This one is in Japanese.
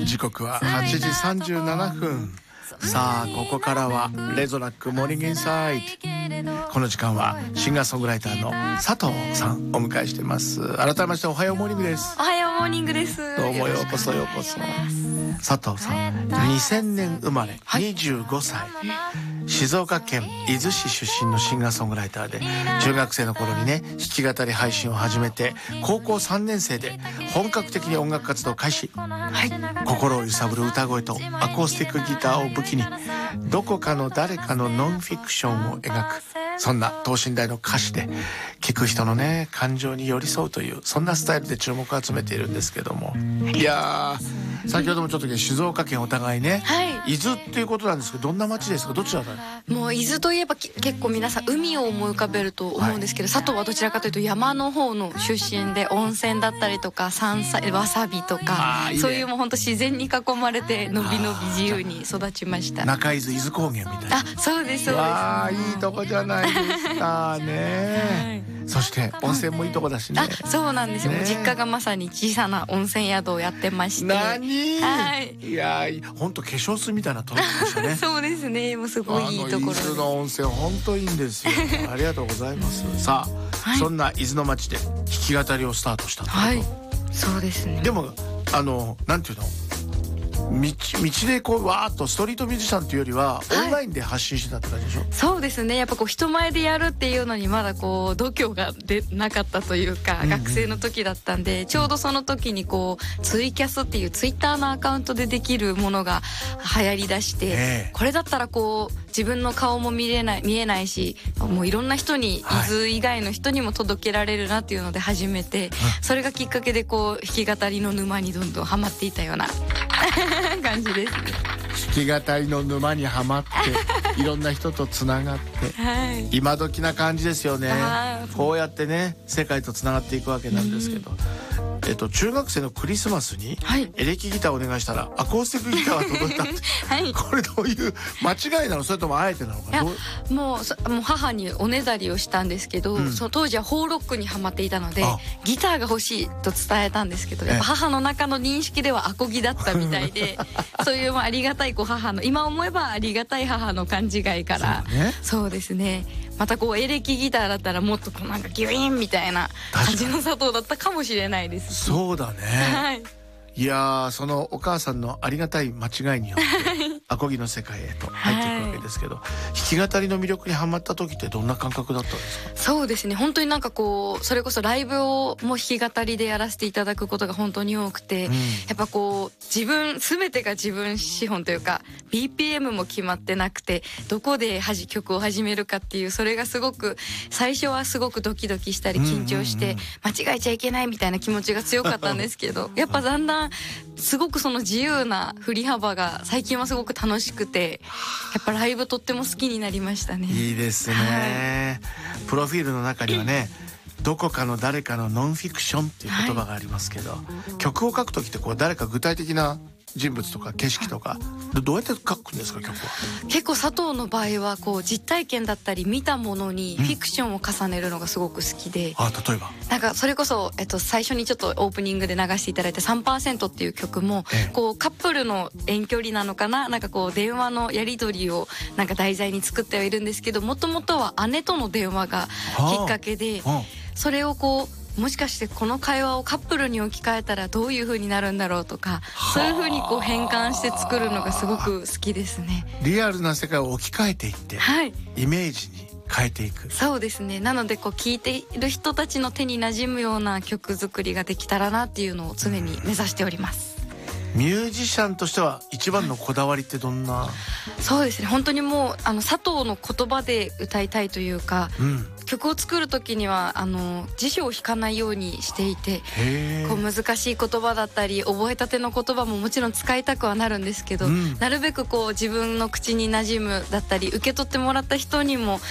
時刻は8時37分。さあここからはレゾナックモーニングインサイド。この時間はシンガーソングライターの佐藤さんお迎えしてます。改めましておはようモーニングです。 おはようモーニングです。 どうもようこそようこそ。佐藤さん2000年生まれ、25歳、静岡県伊豆市出身のシンガーソングライターで、中学生の頃にね弾き語り配信を始めて、高校3年生で本格的に音楽活動開始、心を揺さぶる歌声とアコースティックギターを武器にどこかの誰かのノンフィクションを描く、そんな等身大の歌詞で聴く人のね感情に寄り添うという、そんなスタイルで注目を集めているんですけども、いやー先ほどもちょっと静岡県お互いね、伊豆っていうことなんですけど、どんな町ですか？どちらだ？ もう伊豆といえば結構皆さん海を思い浮かべると思うんですけど、佐藤はどちらかというと山の方の出身で、温泉だったりとか山菜、わさびとか、そういうもう本当自然に囲まれてのびのび自由に育ちました。 中伊豆伊豆高原みたいな。 あ、そうですそうです。 わあいいとこじゃないですかね。そして温泉もいいとこだしね。 あ、そうなんですよ、実家がまさに小さな温泉宿をやってまして。 いや本当化粧水みたいなとこでしたね。 そうですね、もうすごいいいところで、 伊豆の温泉本当いいんですよ。ありがとうございますさあ、そんな伊豆の町で弾き語りをスタートしたと。 そうですね。 でもなんていうの、道でこうわーっとストリートミュージシャンというよりはオンラインで発信してたって感じでしょ？ そうですね、やっぱこう人前でやるっていうのにまだこう度胸が出なかったというか、学生の時だったんで、ちょうどその時にこうツイキャスっていうツイッターのアカウントでできるものが流行りだして、これだったらこう自分の顔も見えないし、もういろんな人に、伊豆以外の人にも届けられるなっていうので始めて、それがきっかけでこう弾き語りの沼にどんどんハマっていたような感じですね。 弾き語りの沼にはまっていろんな人とつながって、今時な感じですよね。こうやってね世界とつながっていくわけなんですけど、中学生のクリスマスにエレキギターをお願いしたらアコースティックギターが届いたって、これどういう間違いなの？それともあえてなのかな？ もう母におねだりをしたんですけど、その当時はホーロックにハマっていたのでギターが欲しいと伝えたんですけど、やっぱ母の中の認識ではアコギだったみたいでそういうありがたい母の、今思えばありがたい母の勘違いから、そうですね、またこうエレキギターだったらもっとこうなんかギュイーンみたいな感じの佐藤だったかもしれないです。 そうだね、いやそのお母さんのありがたい間違いによってアコギの世界へと入っていくわけですけど、弾き語りの魅力にハマった時ってどんな感覚だったんですか？ そうですね、本当になんかこうそれこそライブをも弾き語りでやらせていただくことが本当に多くて、やっぱこう全てが自分資本というか BPM も決まってなくて、どこで曲を始めるかっていう、それがすごく最初はすごくドキドキしたり緊張して間違えちゃいけないみたいな気持ちが強かったんですけどやっぱだんだんすごくその自由な振り幅が最近はすごく楽しくて、やっぱライブとっても好きになりましたね。 いいですね、プロフィールの中にはね、どこかの誰かのノンフィクションっていう言葉がありますけど、曲を書くときってこう誰か具体的な人物とか景色とかどうやって書くんですか？曲は結構佐藤の場合はこう実体験だったり見たものにフィクションを重ねるのがすごく好きで、 例えばなんかそれこそ、最初にちょっとオープニングで流していただいた 3% っていう曲も、こうカップルの遠距離なのかな、なんかこう電話のやり取りをなんか題材に作ってはいるんですけど、もともとは姉との電話がきっかけで、それをこうもしかしてこの会話をカップルに置き換えたらどういう風になるんだろうとか、そういう風にこう変換して作るのがすごく好きですね。 リアルな世界を置き換えていって、イメージに変えていく。 そうですね、なのでこう聴いている人たちの手に馴染むような曲作りができたらなっていうのを常に目指しております。 ミュージシャンとしては一番のこだわりってどんな？ そうですね、本当にもう佐藤の言葉で歌いたいというか、曲を作る時には辞書を引かないようにしていて、こう難しい言葉だったり覚えたての言葉ももちろん使いたくはなるんですけど、なるべくこう自分の口に馴染むだったり受け取ってもらった人にも